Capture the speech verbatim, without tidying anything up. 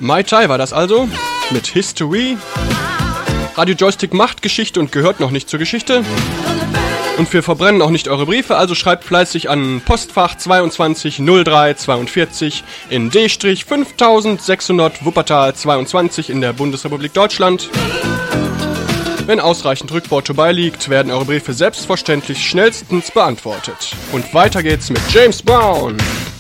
Mai Tai war das also, mit History. Radio Joystick macht Geschichte und gehört noch nicht zur Geschichte. Und wir verbrennen auch nicht eure Briefe, also schreibt fleißig an Postfach zweiundzwanzig null drei zweiundvierzig in D fünftausendsechshundert Wuppertal zweiundzwanzig in der Bundesrepublik Deutschland. Wenn ausreichend Rückporto beiliegt, werden eure Briefe selbstverständlich schnellstens beantwortet. Und weiter geht's mit James Brown.